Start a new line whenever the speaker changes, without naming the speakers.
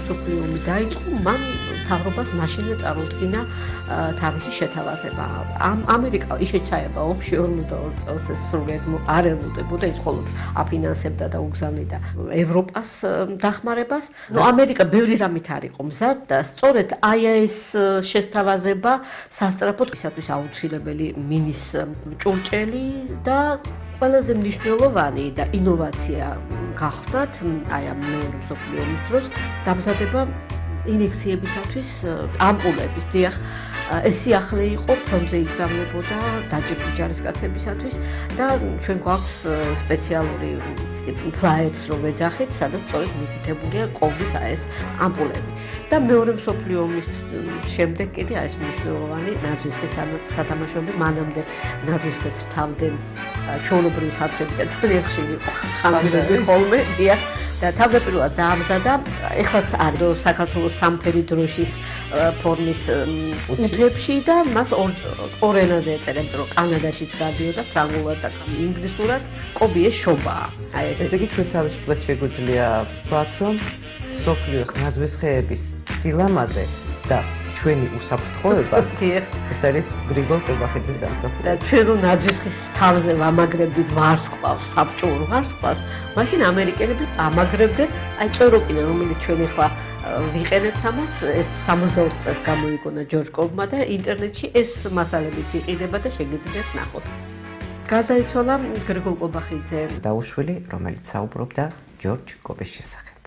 მსოფლიო ომი დაიწყო, მან მთავრობას მაშინვე წარმოუდგინა თავისი შეთავაზება. ამერიკა ისე ჩაება ომში 42 წელს ეს სრულად არ ელოდებოდა, ის მხოლოდ აფინანსებდა და უგზავნიდა ევროპას დახმარებას. ამერიკა ბევრი რამით არ იყო მზად და სწორედ აი ეს შეთავაზება სასწრაფოდ ისათვის აუცილებელი მინის ჭურჭელი და ყველაზე მნიშვნელოვანი და ინოვაცია გახლდათ აი ამ მეორე მსოფლიო ომის დროს დამზადება ინიექციებისათვის ამპულების. დიახ, ეს სიახლე იყო ფრონტზე იგზავნებოდა დაჭერილი ჯარისკაცებისათვის და ჩვენ გვაქვს სპეციალური ფლაიერს რომ ვეძახით, სადაც სწორედ მითითებულია ყოვლის ეს ამპულები. და მეორე მსოფლიო ომის შემდეგ კიდე ეს მნიშვნელოვანი ნაძვისხის სათამაშოები, მანამდე ნაძვისხის თავდენ ჩვეულებრივი საფრთხე და ძალიან ხშირი იყო ხანძრები ხოლმე, დიახ. და თავდაპირველად დაამზადა, ეხლაც არის საქართველოს სამფერი დროშის ფორმის უთებში და მას ორ ენაზე ეწერებდა, რომ კანადაშიც გადიოდა ფრანგულად და ინგლისურად, კობიეს შობაა.
ესე იგი ჩვენ თავისუფლად შეგვიძლია ვთქვათ, რომ მსოფლიოს ნაძვისხეების სილამაზე და ჩვენი უსაფრთხოება ეს არის გრიგოლ ყურბახიძის დამსახურება.
და ჩვენ რომ ნაძვისხის თავზე ვამაგრებდით ვარსკვლავს, საბჭოურ ვარსკვლავს, მაშინ ამერიკელები ამაგრებდნენ აი ჭოროკინე, რომელიც ჩვენ ახლა ვიყენებთ ამას, ეს 62 წელს გამოიგონა ჯორჯ კობმა და ინტერნეტში ეს მასალებიც იყიდება და შეგიძლიათ ნახოთ. გარდაიცვალა გრიგოლ ყურბახიძე
დაუშვილი, რომელიც საუბრობდა ჯორჯ კობის შესახებ.